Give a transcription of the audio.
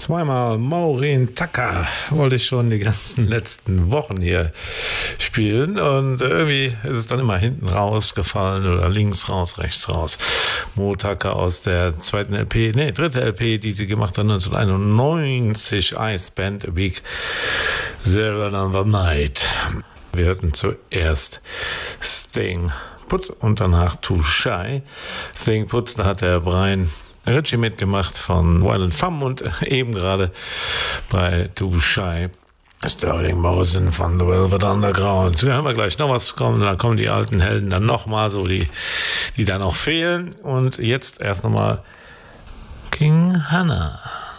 Zweimal Maureen Tucker wollte ich schon die ganzen letzten Wochen hier spielen und irgendwie ist es dann immer hinten rausgefallen oder links raus, rechts raus. Mo Tucker aus der dritte LP, die sie gemacht hat 1991, I Spent a Week There Another Night. Wir hörten zuerst Staying Put und danach Too Shy. Staying Put, da hat der Brian Ritchie mitgemacht von Violent Femmes und eben gerade bei Too Shy Sterling Morrison von The Velvet Underground. Da haben wir gleich noch was kommen, dann kommen die alten Helden dann nochmal, so die da noch fehlen. Und jetzt erst nochmal King Hannah.